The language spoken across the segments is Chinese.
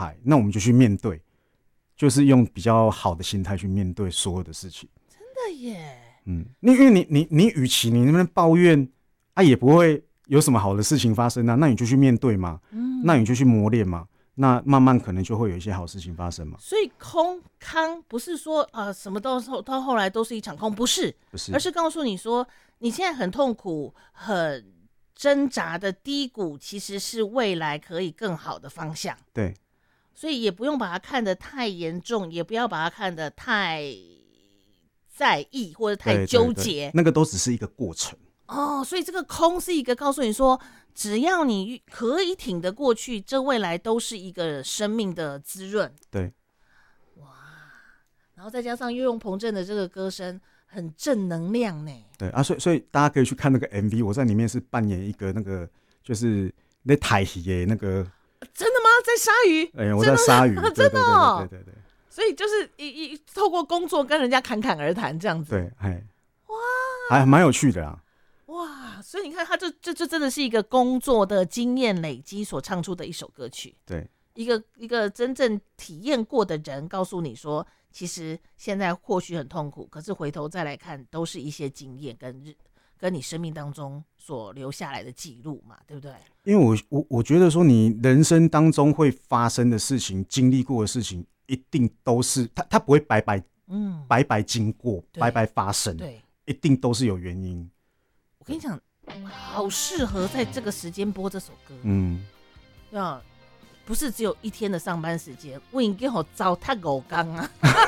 害，那我们就去面对，就是用比较好的心态去面对所有的事情。 真的耶。 因为你与其你那边抱怨啊，也不会有什么好的事情发生啊，那你就去面对嘛，那你就去磨练嘛，那慢慢可能就会有一些好事情发生嘛。 所以空康不是说什么到后来都是一场空，不是，而是告诉你说你现在很痛苦、很挣扎的低谷，其实是未来可以更好的方向。 对， 所以也不用把它看得太严重，也不要把它看得太在意或者太纠结， 对对对，那个都只是一个过程。 所以这个空是一个告诉你说，只要你可以挺得过去，这未来都是一个生命的滋润。 对， 哇，然后再加上又用彭震的这个歌声，很正能量呢。 对啊，所以大家可以去看那个 MV， 我在里面是扮演一个那个就是那台戏的那个。 真的吗？在鲨鱼？ 我在鲨鱼， 真的哦， 对。 所以就是透过工作跟人家侃侃而谈这样子。 对，哇，还蛮有趣的啊。 哇，所以你看，他这真的是一个工作的经验累积所唱出的一首歌曲。 对， 一个真正体验过的人告诉你说，其实现在或许很痛苦，可是回头再来看，都是一些经验跟你生命当中所留下来的记录嘛，对不对？ 因为我觉得说，你人生当中会发生的事情，经历过的事情，一定都是它不会白白经过，白白发生， 对， 一定都是有原因。 我跟你讲，好适合在这个时间播这首歌。不是只有一天的上班时间，我已经好糟蹋5天啊，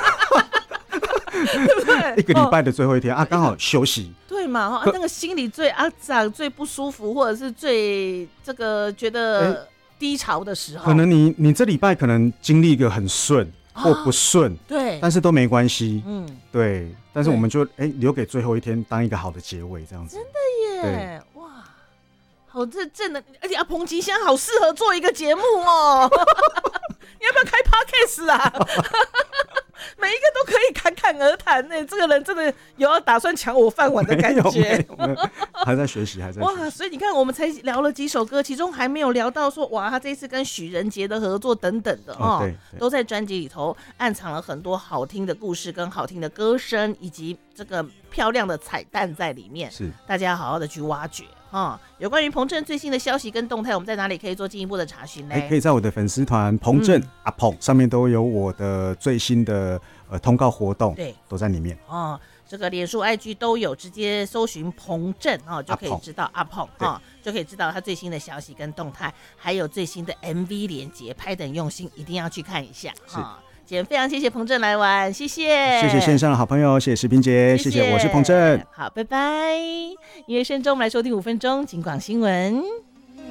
对不对？ 一个礼拜的最后一天啊，刚好休息。 对嘛？那个心里最肮脏、最不舒服，或者是最这个觉得低潮的时候， 可能你这礼拜可能经历一个很顺或不顺， 对， 但是都没关系，对。但是我们就留给最后一天当一个好的结尾，这样子。 真的耶，哇，好正的，而且彭吉现在好适合做一个节目哦，你要不要开 podcast 啊？每一个都可以侃侃而谈呢，这个人真的有要打算抢我饭碗的感觉。 没有还在学习， 哇！所以你看，我们才聊了几首歌，其中还没有聊到说，哇，他这一次跟许仁杰的合作等等的对， 都在专辑里头暗藏了很多好听的故事、跟好听的歌声，以及这个漂亮的彩蛋在里面， 是大家要好好的去挖掘。有关于彭震最新的消息跟动态，我们在哪里可以做进一步的查询呢？ 可以在我的粉丝团彭震阿彭上面都有我的最新的通告活动， 对， 都在里面。 这个脸书 IG 都有，直接搜寻彭震就可以知道阿彭就可以知道他最新的消息跟动态，还有最新的 MV 连结，拍得很用心，一定要去看一下。今天非常谢谢彭震来玩，谢谢线上的好朋友，谢谢石斌姐，谢谢，我是彭震， 好，拜拜。音乐声中，我们来收听5分钟警广新闻。